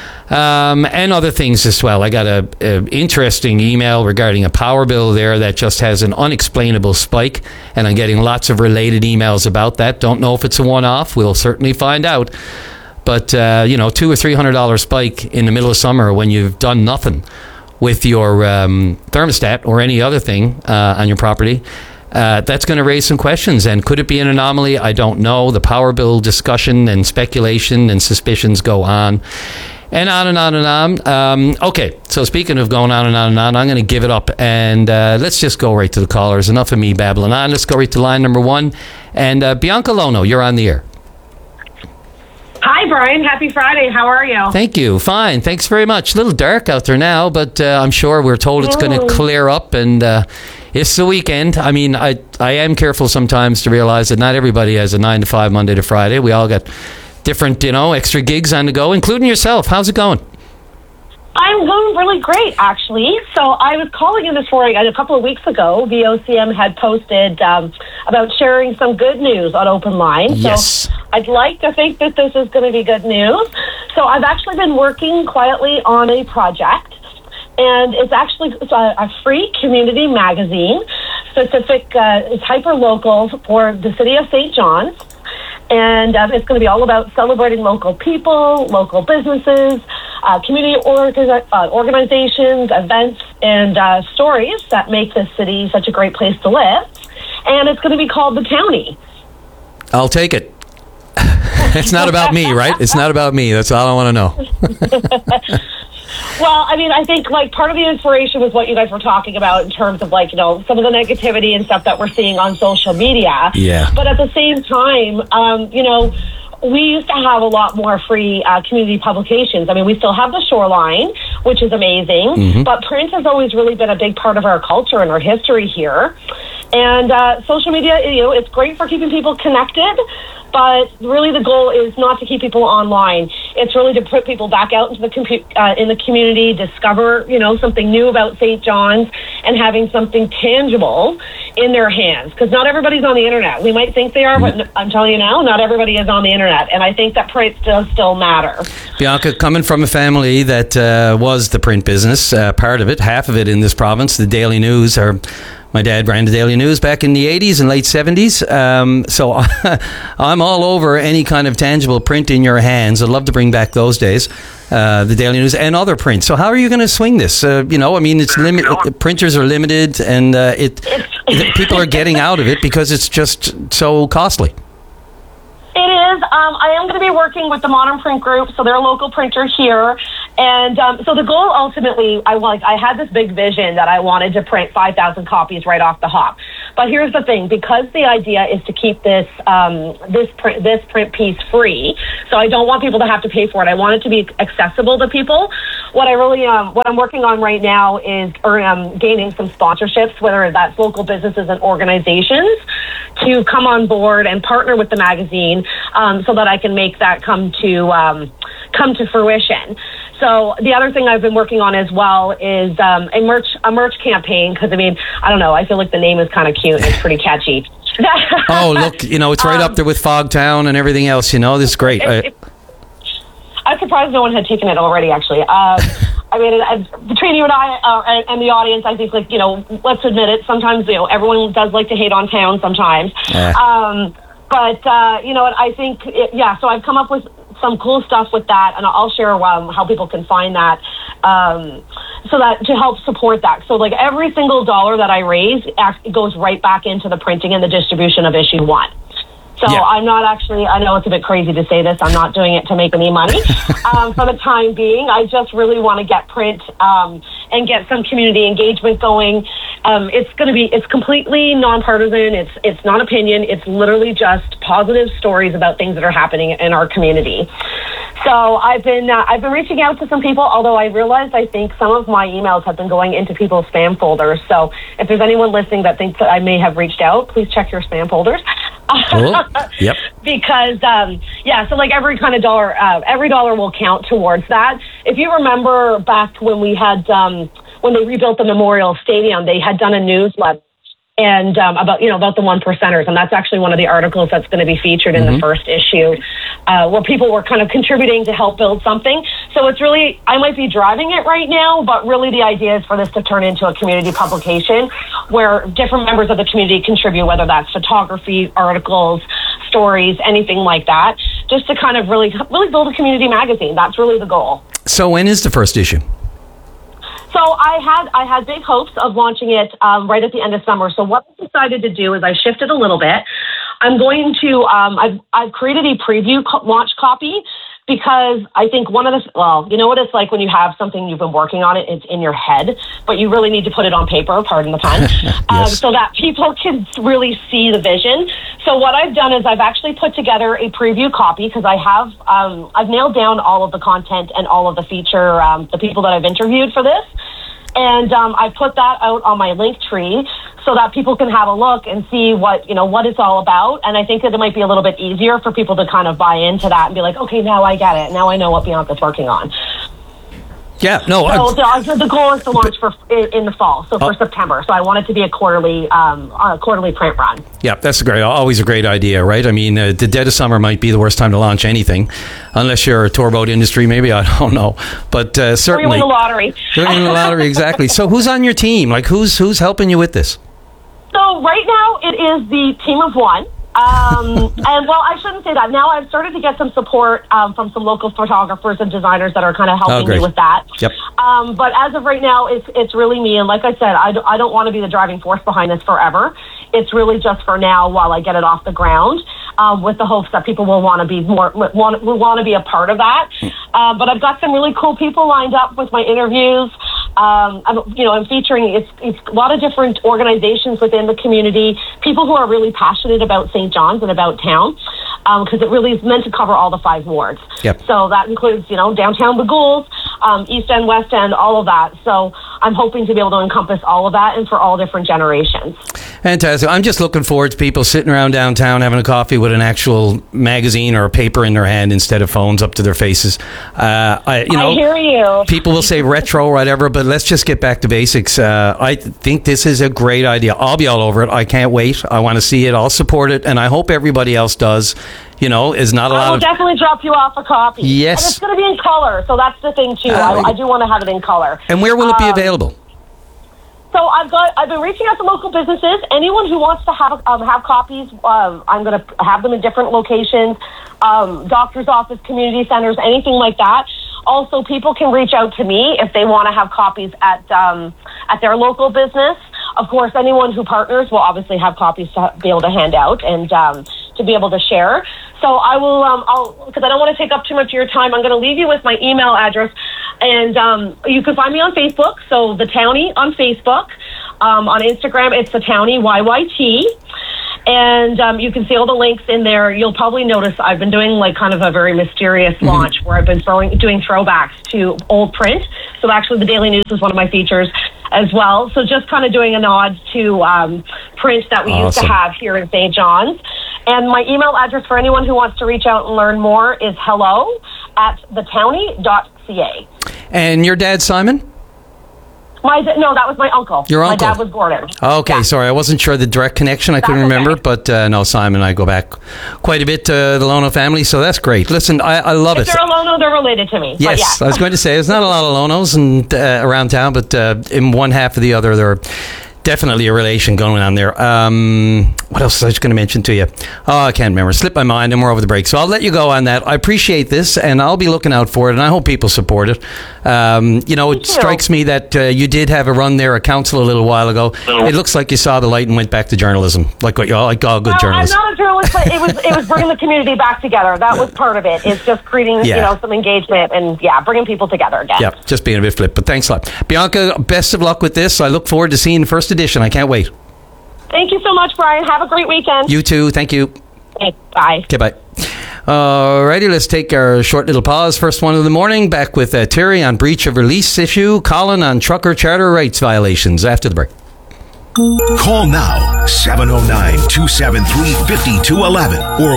B: And other things as well. I got a interesting email regarding a power bill there that just has an unexplainable spike, and I'm getting lots of related emails about that. Don't know if it's a one-off. We'll certainly find out. But $200 or $300 spike in the middle of summer when you've done nothing with your thermostat or any other thing on your property. That's going to raise some questions. And could it be an anomaly? I don't know. The power bill discussion and speculation and suspicions go on and on and on and on. Okay, so speaking of going on and on and on, I'm going to give it up and let's just go right to the callers. Enough of me babbling on. Let's go right to line number 1. And Bianca Lono, you're on the air.
C: Hi, Brian. Happy Friday. How are you?
B: Thank you. Fine. Thanks very much. A little dark out there now, but I'm sure we're told it's going to clear up, and it's the weekend. I mean, I am careful sometimes to realize that not everybody has a 9 to 5 Monday to Friday. We all got different, extra gigs on the go, including yourself. How's it going?
C: I'm going really great, actually. So I was calling in this morning, a couple of weeks ago, VOCM had posted about sharing some good news on Open Line.
B: Yes.
C: So I'd like to think that this is going to be good news. So I've actually been working quietly on a project, and it's actually a free community magazine, it's hyper-local for the city of St. John's. And it's going to be all about celebrating local people, local businesses, community organizations, events, and stories that make this city such a great place to live. And it's going to be called The Townie.
B: I'll take it. It's not about me, right? It's not about me. That's all I want to know.
C: Well, I mean, I think part of the inspiration was what you guys were talking about in terms of some of the negativity and stuff that we're seeing on social media.
B: Yeah.
C: But at the same time, we used to have a lot more free community publications. I mean, we still have the Shoreline, which is amazing,
B: Mm-hmm.
C: but print has always really been a big part of our culture and our history here. And social media, it's great for keeping people connected, but really the goal is not to keep people online. It's really to put people back out into in the community, discover, something new about St. John's, and having something tangible in their hands, because not everybody's on the internet. We might think they are, but I'm telling you now, not everybody is on the internet, and I think that print does still matter.
B: Bianca, coming from a family that was the print business, part of it, half of it in this province, the Daily News, or my dad ran the Daily News back in the 80s and late 70s. So I'm all over any kind of tangible print in your hands. I'd love to bring back those days, the Daily News and other print. So how are you going to swing this? It's limited. Printers are limited, and people are getting out of it because it's just so costly.
C: It is. I am going to be working with the Modern Print Group, so they're a local printer here. And so the goal ultimately, I had this big vision that I wanted to print 5,000 copies right off the hop. But here's the thing, because the idea is to keep this print piece free, so I don't want people to have to pay for it. I want it to be accessible to people. What I'm working on right now is gaining some sponsorships, whether that's local businesses and organizations, to come on board and partner with the magazine, so that I can make that come to fruition. So the other thing I've been working on as well is a merch campaign, because I don't know, I feel like the name is kind of cute and it's pretty catchy.
B: Oh, look, it's right up there with Fogtown and everything else. This is great.
C: I'm surprised no one had taken it already, actually. Between you and I and the audience, I think, let's admit it, sometimes, everyone does like to hate on town sometimes. But I think, so I've come up with some cool stuff with that, and I'll share how people can find that, so that to help support that. So every single dollar that I raise goes right back into the printing and the distribution of issue 1. So I'm not actually, I know it's a bit crazy to say this, I'm not doing it to make any money for the time being. I just really want to get print and get some community engagement going. It's completely nonpartisan. It's not opinion. It's literally just positive stories about things that are happening in our community. So I've been reaching out to some people, although I realized I think some of my emails have been going into people's spam folders. So if there's anyone listening that thinks that I may have reached out, please check your spam folders.
B: Cool. Yep.
C: Because so every kind of dollar, every dollar will count towards that. If you remember back when we had when they rebuilt the Memorial Stadium, they had done a newsletter and about the one percenters, and that's actually one of the articles that's going to be featured in the first issue, where people were kind of contributing to help build something. So it's really, I might be driving it right now, but really the idea is for this to turn into a community publication where different members of the community contribute, whether that's photography, articles, stories, anything like that, just to kind of really build a community magazine. That's really the goal.
B: So when is the first issue?
C: So I had big hopes of launching it right at the end of summer. So what I decided to do is I shifted a little bit. I'm going to I've created a preview launch copy, because I think one of the, you know what it's like when you have something, you've been working on it, it's in your head, but you really need to put it on paper, pardon the pun, so that people can really see the vision. So what I've done is I've actually put together a preview copy, because I have, I've nailed down all of the content and all of the feature, the people that I've interviewed for this. And I put that out on my Linktree so that people can have a look and see what it's all about. And I think that it might be a little bit easier for people to kind of buy into that and be like, okay, now I get it. Now I know what Bianca's working on.
B: Yeah, no.
C: So the goal is to launch in the fall, so for September. So I want it to be a quarterly print run. Yeah,
B: that's always a great idea, right? I mean, the dead of summer might be the worst time to launch anything, unless you're a tour boat industry, maybe, I don't know. But certainly.
C: Or you win the lottery.
B: You're in the lottery, exactly. So who's on your team? Who's helping you with this?
C: So right now it is the team of one. And I shouldn't say that. Now I've started to get some support from some local photographers and designers that are kind of helping me with that.
B: Yep.
C: But as of right now, it's really me. And like I said, I don't want to be the driving force behind this forever. It's really just for now while I get it off the ground, with the hopes that people will want to be want to be a part of that. But I've got some really cool people lined up with my interviews. I'm featuring it's a lot of different organizations within the community, people who are really passionate about St. John's and about town, because it really is meant to cover all the 5 wards.
B: Yep.
C: So that includes, downtown Bagools, East End, West End, all of that. So I'm hoping to be able to encompass all of that and for all different generations.
B: Fantastic. I'm just looking forward to people sitting around downtown having a coffee with an actual magazine or a paper in their hand instead of phones up to their faces. I
C: hear you.
B: People will say retro or whatever, but let's just get back to basics. I think this is a great idea. I'll be all over it. I can't wait. I want to see it. I'll support it, and I hope everybody else does. Is not a lot
C: I will definitely drop you off a copy.
B: Yes.
C: And it's going to be in color, so that's the thing, too. I do want to have it in color.
B: And where will it be available?
C: So I've been reaching out to local businesses. Anyone who wants to have copies, I'm going to have them in different locations, doctor's office, community centers, anything like that. Also, people can reach out to me if they want to have copies at their local business. Of course, anyone who partners will obviously have copies to be able to hand out and to be able to share. So I will, because I don't want to take up too much of your time, I'm going to leave you with my email address. And you can find me on Facebook, so The Townie on Facebook. On Instagram, it's The Townie, YYT. And you can see all the links in there. You'll probably notice I've been doing like kind of a very mysterious launch where I've been doing throwbacks to old print. So actually the Daily News is one of my features as well. So just kind of doing a nod to print that we used to have here in St. John's. And my email address for anyone who wants to reach out and learn more is hello@thetownie.ca.
B: And your dad, Simon?
C: No, that was my uncle.
B: Your uncle?
C: My dad was Gordon.
B: Okay, sorry. I wasn't sure the direct connection. I couldn't remember. But no, Simon and I go back quite a bit to the Lono family, so that's great. Listen, I love it.
C: If they're a Lono, they're related to me.
B: Yes, I was going to say, there's not a lot of Lonos around town, but in one half or the other, there are definitely a relation going on there. What else was I just going to mention to you? Oh, I can't remember. Slipped my mind, and we're over the break. So I'll let you go on that. I appreciate this, and I'll be looking out for it, and I hope people support it. It strikes me that you did have a run there at council a little while ago. It looks like you saw the light and went back to journalism, like all good journalists.
C: I'm not a journalist, but it was bringing the community back together. That was part of it. It's just creating some engagement and bringing people together again.
B: Yeah, just being a bit flip, but thanks a lot. Bianca, best of luck with this. I look forward to seeing the first edition. I can't wait.
C: Thank you so much, Brian. Have a great weekend.
B: You too. Thank you.
C: Okay, bye.
B: Okay, bye. Alrighty, let's take our short little pause. First one of the morning. Back with Terry on breach of release issue. Colin on trucker charter rights violations after the break.
P: Call now 709-273-5211 or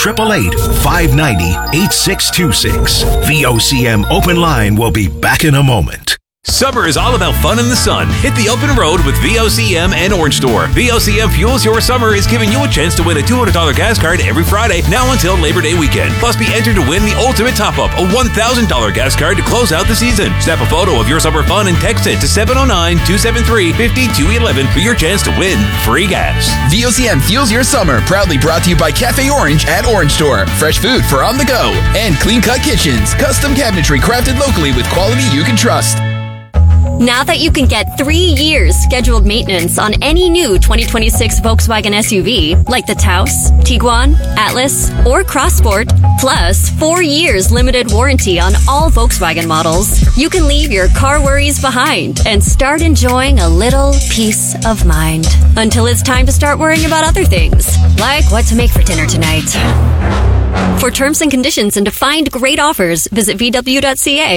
P: 1-888-590-8626. VOCM Open Line will be back in a moment.
I: Summer is all about fun in the sun. Hit the open road with VOCM and Orange Store. VOCM Fuels Your Summer is giving you a chance to win a $200 gas card every Friday, now until Labor Day weekend. Plus, be entered to win the ultimate top-up, a $1,000 gas card to close out the season. Snap a photo of your summer fun and text it to 709-273-5211 for your chance to win free gas.
D: VOCM Fuels Your Summer, proudly brought to you by Cafe Orange at Orange Store. Fresh food for on the go. And Clean Cut Kitchens, custom cabinetry crafted locally with quality you can trust.
V: Now that you can get 3 years scheduled maintenance on any new 2026 Volkswagen SUV, like the Taos, Tiguan, Atlas, or Crossport, plus 4 years limited warranty on all Volkswagen models, you can leave your car worries behind and start enjoying a little peace of mind. Until it's time to start worrying about other things, like what to make for dinner tonight. For terms and conditions and to find great offers, visit VW.ca.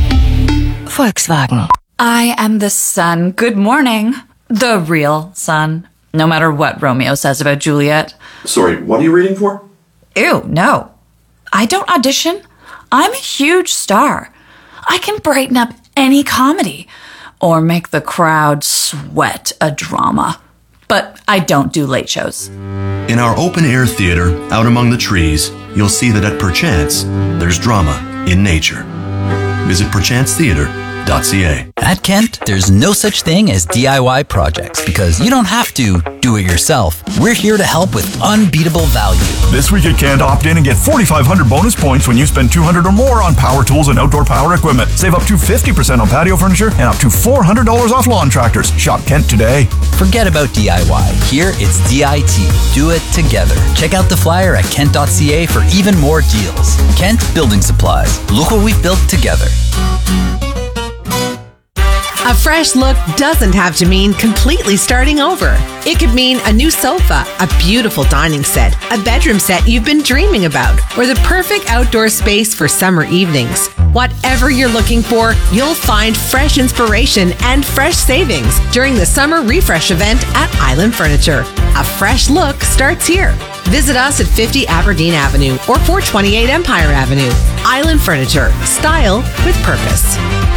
W: Volkswagen. I am the sun. Good morning. The real sun. No matter what Romeo says about Juliet.
X: Sorry, what are you reading for?
W: Ew, no. I don't audition. I'm a huge star. I can brighten up any comedy or make the crowd sweat a drama. But I don't do late shows.
X: In our open-air theater, out among the trees, you'll see that at Perchance, there's drama in nature. Visit perchancetheater.ca.
Y: At Kent, there's no such thing as DIY projects because you don't have to do it yourself. We're here to help with unbeatable value.
E: This week at Kent, opt in and get 4,500 bonus points when you spend $200 or more on power tools and outdoor power equipment. Save up to 50% on patio furniture and up to $400 off lawn tractors. Shop Kent today.
Y: Forget about DIY. Here it's DIT. Do it together. Check out the flyer at kent.ca for even more deals. Kent Building Supplies. Look what we've built together.
Q: A fresh look doesn't have to mean completely starting over. It could mean a new sofa, a beautiful dining set, a bedroom set you've been dreaming about, or the perfect outdoor space for summer evenings. Whatever you're looking for, you'll find fresh inspiration and fresh savings during the summer refresh event at Island Furniture. A fresh look starts here. Visit us at 50 Aberdeen Avenue or 428 Empire Avenue. Island Furniture. Style with purpose.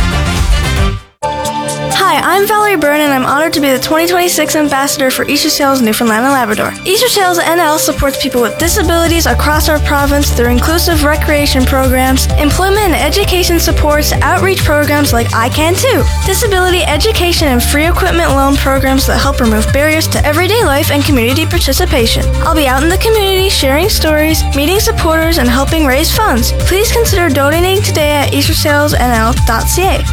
J: Hi, I'm Valerie Byrne, and I'm honored to be the 2026 Ambassador for Easter Sales Newfoundland and Labrador. Easter Sales NL supports people with disabilities across our province through inclusive recreation programs, employment and education supports, outreach programs like I Can Too, disability education and free equipment loan programs that help remove barriers to everyday life and community participation. I'll be out in the community sharing stories, meeting supporters, and helping raise funds. Please consider donating today at eastersalesnl.ca.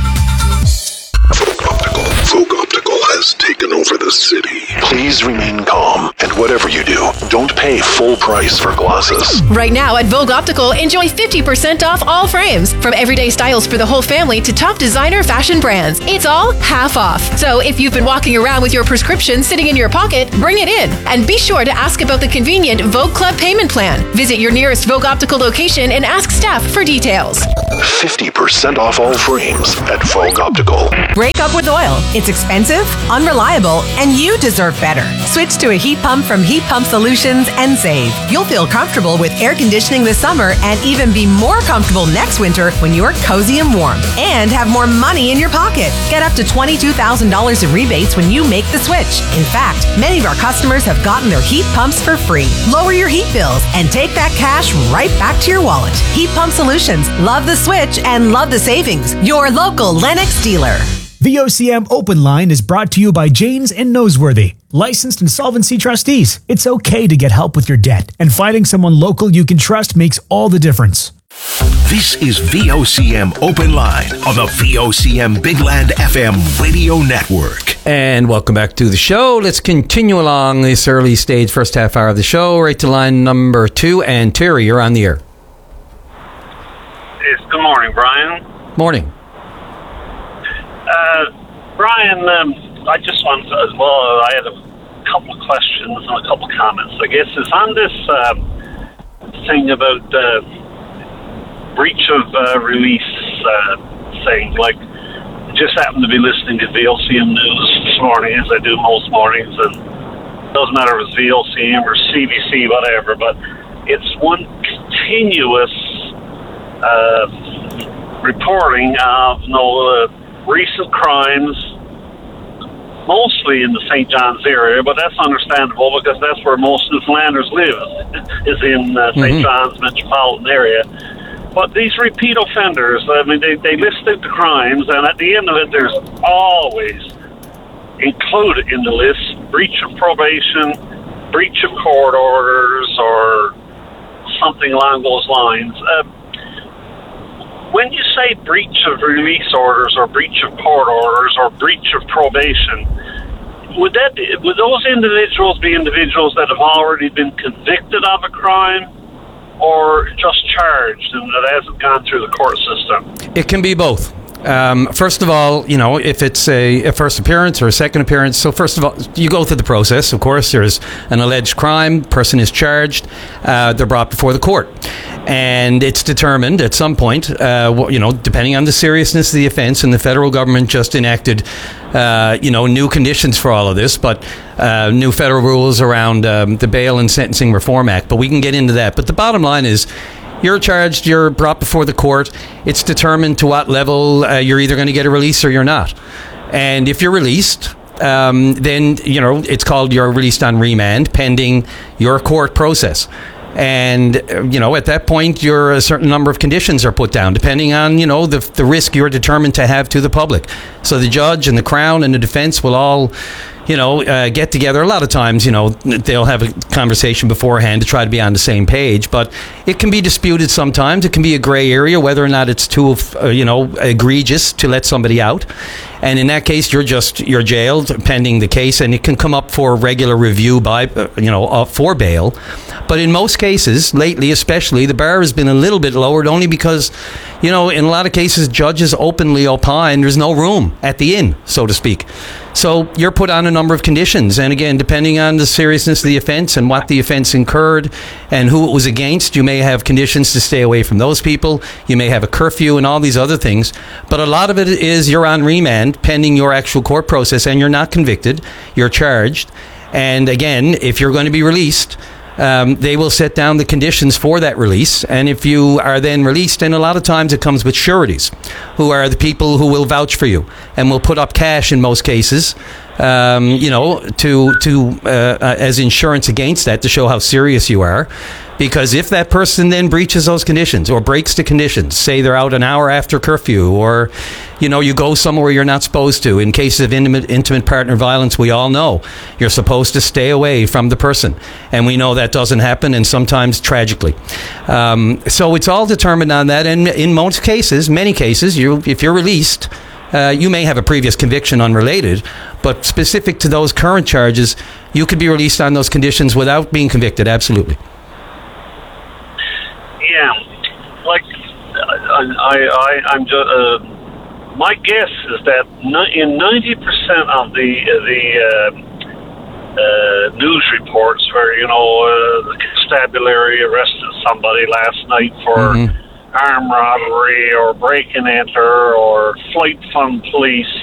K: Vogue Optical has taken over the city. Please remain calm, and whatever you do, don't pay full price for glasses.
Q: Right now at Vogue Optical, enjoy 50% off all frames. From everyday styles for the whole family to top designer fashion brands. It's all half off. So if you've been walking around with your prescription sitting in your pocket, bring it in. And be sure to ask about the convenient Vogue Club payment plan. Visit your nearest Vogue Optical location and ask staff for details.
K: 50% off all frames at Vogue Optical.
Q: Break up with oil. It's expensive, unreliable, and you deserve better. Switch to a heat pump from Heat Pump Solutions and save. You'll feel comfortable with air conditioning this summer and even be more comfortable next winter when you're cozy and warm. And have more money in your pocket. Get up to $22,000 in rebates when you make the switch. In fact, many of our customers have gotten their heat pumps for free. Lower your heat bills and take that cash right back to your wallet. Heat Pump Solutions. Love the switch and love the savings. Your local Lennox dealer.
G: The OCM Open Line is brought to you by Janes and Noseworthy, licensed insolvency trustees. It's okay to get help with your debt, and finding someone local you can trust makes all the difference.
P: This is VOCM Open Line on the VOCM Big Land FM radio network.
B: And welcome back to the show. Let's continue along this early stage first half hour of the show, right to line number 2. And Terry, you're on the air.
L: Yes, good morning, Brian.
B: Morning.
L: Brian, I just wanted to, I had a couple of questions and a couple of comments. I guess it's on this thing about breach of release thing. Like, I just happened to be listening to VOCM News this morning, as I do most mornings, and it doesn't matter if it's VOCM or CBC, whatever, but it's one continuous reporting of recent crimes, mostly in the St. John's area, but that's understandable because that's where most Newfoundlanders live, is in St. John's metropolitan area. But these repeat offenders, I mean, they list out the crimes, and at the end of it, there's always included in the list breach of probation, breach of court orders, or something along those lines. When you say breach of release orders or breach of court orders or breach of probation, would those individuals be individuals that have already been convicted of a crime or just charged and that hasn't gone through the court system?
B: It can be both. First of all, if it's a first appearance or a second appearance, so first of all, you go through the process. Of course, there's an alleged crime, person is charged, they're brought before the court. And it's determined at some point, depending on the seriousness of the offense, and the federal government just enacted, new conditions for all of this, but new federal rules around the Bail and Sentencing Reform Act. But we can get into that. But the bottom line is, you're charged, you're brought before the court. It's determined to what level you're either going to get a release or you're not. And if you're released, then, it's called you're released on remand pending your court process. And, at that point, a certain number of conditions are put down, depending on, the risk you're determined to have to the public. So the judge and the Crown and the defense will all, get together. A lot of times, they'll have a conversation beforehand to try to be on the same page, but it can be disputed sometimes. It can be a gray area whether or not it's too, egregious to let somebody out. And in that case, you're jailed pending the case, and it can come up for regular review by, for bail. But in most cases, lately especially, the bar has been a little bit lowered only because, in a lot of cases, judges openly opine there's no room at the inn, so to speak. So you're put on a number of conditions. And again, depending on the seriousness of the offense and what the offense incurred and who it was against, you may have conditions to stay away from those people. You may have a curfew and all these other things. But a lot of it is you're on remand pending your actual court process, and you're not convicted. You're charged. And again, if you're going to be released, they will set down the conditions for that release. And if you are then released, and a lot of times it comes with sureties, who are the people who will vouch for you and will put up cash in most cases, as insurance against that, to show how serious you are. Because if that person then breaches those conditions or breaks the conditions, say they're out an hour after curfew, or, you go somewhere you're not supposed to. In cases of intimate partner violence, we all know you're supposed to stay away from the person. And we know that doesn't happen, and sometimes tragically. So it's all determined on that. And in most cases, many cases, if you're released, you may have a previous conviction unrelated, but specific to those current charges, you could be released on those conditions without being convicted, absolutely.
L: Yeah, I'm just. My guess is that in 90% of the news reports, where the constabulary arrested somebody last night for armed robbery or break and enter or flight fund police,